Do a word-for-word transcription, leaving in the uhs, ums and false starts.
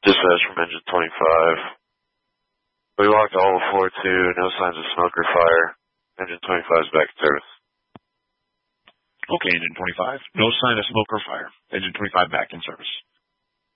Dispatch from Engine twenty-five. We walked all of floor two, no signs of smoke or fire. Engine twenty-five is back in service. Okay, Engine twenty-five. No sign of smoke or fire. Engine twenty-five back in service.